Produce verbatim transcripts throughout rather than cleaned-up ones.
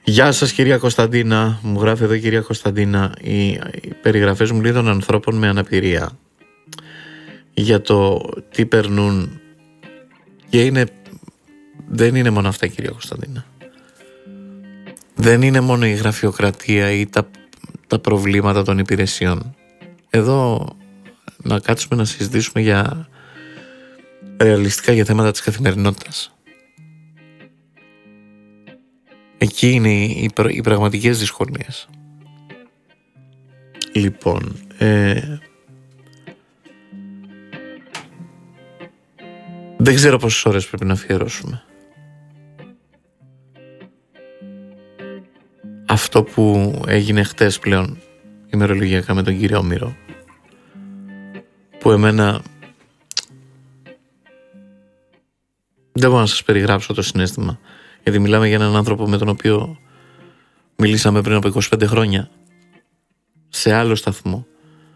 Γεια σας κυρία Κωνσταντίνα, μου γράφει εδώ η κυρία Κωνσταντίνα. Οι, οι περιγραφές μου λέει των ανθρώπων με αναπηρία για το τι περνούν, και είναι, δεν είναι μόνο αυτά κυρία Κωνσταντίνα. Δεν είναι μόνο η γραφειοκρατία ή τα, τα προβλήματα των υπηρεσιών. Εδώ να κάτσουμε να συζητήσουμε για ρεαλιστικά για θέματα της καθημερινότητας. Εκεί είναι οι, πρα, οι πραγματικές δυσκολίες. Λοιπόν, ε, δεν ξέρω πόσες ώρες πρέπει να αφιερώσουμε. Αυτό που έγινε χτες πλέον ημερολογιακά με τον κύριο Όμηρο, που εμένα δεν μπορώ να σας περιγράψω το συναίσθημα, γιατί μιλάμε για έναν άνθρωπο με τον οποίο μιλήσαμε πριν από είκοσι πέντε χρόνια σε άλλο σταθμό.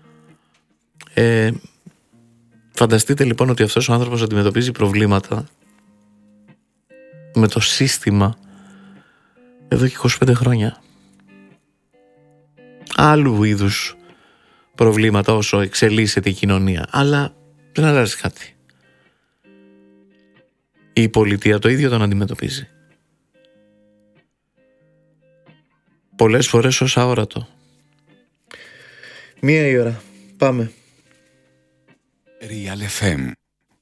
ε, Φανταστείτε λοιπόν ότι αυτός ο άνθρωπος αντιμετωπίζει προβλήματα με το σύστημα εδώ και είκοσι πέντε χρόνια. Άλλου είδους προβλήματα όσο εξελίσσεται η κοινωνία, αλλά δεν αλλάζει κάτι. Η πολιτεία το ίδιο τον αντιμετωπίζει. Πολλές φορές ως αόρατο. Μία η ώρα. Πάμε. Real εφ εμ.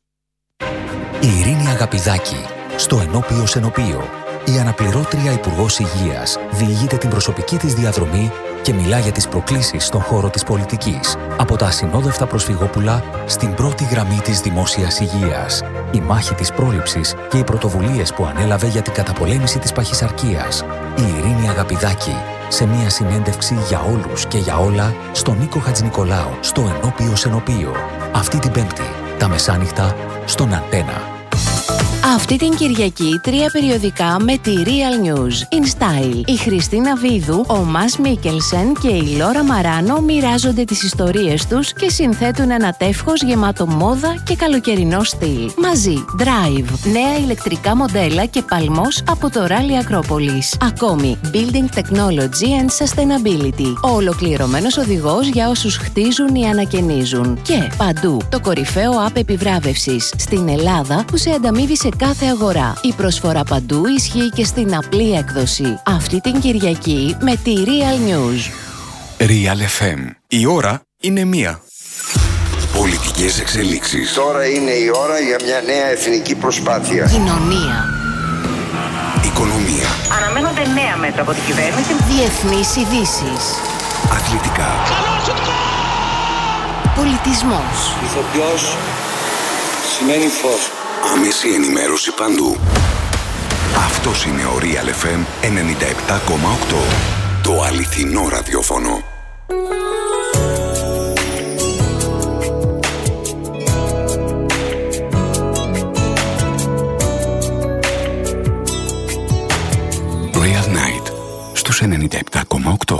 Η Ειρήνη Αγαπηδάκη στο Ενώπιο Σενοπείο. Η αναπληρώτρια Υπουργός Υγείας διηγείται την προσωπική της διαδρομή και μιλά για τις προκλήσεις στον χώρο της πολιτικής. Από τα ασυνόδευτα προσφυγόπουλα στην πρώτη γραμμή της δημόσιας υγείας. Η μάχη της πρόληψης και οι πρωτοβουλίες που ανέλαβε για την καταπολέμηση της παχυσαρκίας. Η Ειρήνη Αγαπηδάκη σε μια συνέντευξη για όλους και για όλα στον Νίκο Χατζηνικολάου στο Ενώπιο Σενοπείο. Αυτή την Πέμπτη, τα μεσάνυχτα, στον Αντένα. Αυτή την Κυριακή τρία περιοδικά με τη Real News. In Style. Η Χριστίνα Βίδου, ο Μας Μίκελσεν και η Λόρα Μαράνο μοιράζονται τις ιστορίες τους και συνθέτουν ένα τεύχος γεμάτο μόδα και καλοκαιρινό στυλ. Μαζί, Drive, νέα ηλεκτρικά μοντέλα και παλμός από το Rally Acropolis. Ακόμη, Building Technology and Sustainability. Ο ολοκληρωμένος οδηγός για όσους χτίζουν ή ανακαινίζουν. Και παντού, το κορυφαίο app επιβράβευσης στην Ελλάδα που σε ανταμείβει σε κάθε αγορά. Η προσφορά παντού ισχύει και στην απλή έκδοση. Αυτή την Κυριακή με τη Real News. Real εφ εμ. Η ώρα είναι μία. Πολιτικές εξελίξεις. Τώρα είναι η ώρα για μια νέα εθνική προσπάθεια. Κοινωνία. Οικονομία. Αναμένονται νέα μέτρα από την κυβέρνηση. Διεθνείς ειδήσεις. Αθλητικά. Πολιτισμός. Ηθοποιός σημαίνει φως. Άμεση ενημέρωση παντού. Αυτός είναι ο Real εφ εμ ενενήντα επτά κόμμα οκτώ. Το αληθινό ραδιόφωνο. Real Night στους ενενήντα επτά κόμμα οκτώ.